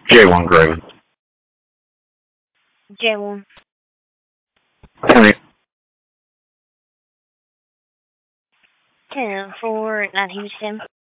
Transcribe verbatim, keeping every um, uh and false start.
J one Graven. J one. Ten. ten four, not Houston.